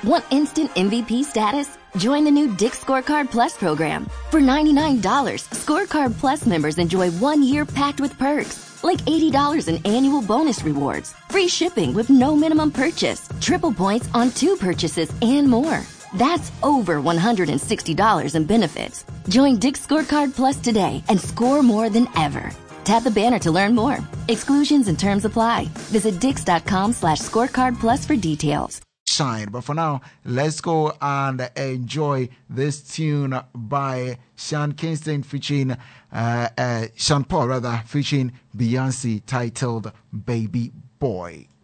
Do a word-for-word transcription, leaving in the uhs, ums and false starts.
Want instant M V P status? Join the new Dick's Scorecard Plus program. For ninety-nine dollars, Scorecard Plus members enjoy one year packed with perks, like eighty dollars in annual bonus rewards, free shipping with no minimum purchase, triple points on two purchases, and more. That's over one hundred sixty dollars in benefits. Join Dick's Scorecard Plus today and score more than ever. Tap the banner to learn more. Exclusions and terms apply. Visit dix.com slash scorecard plus for details. Shine. But for now, let's go and enjoy this tune by Sean Kingston featuring uh, uh, Sean Paul rather featuring Beyonce, titled Baby Boy.